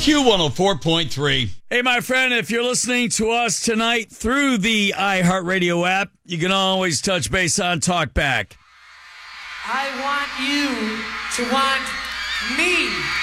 Q104.3. Hey, my friend, if you're listening to us tonight through the iHeartRadio app, you can always touch base on Talkback. I want you to want me.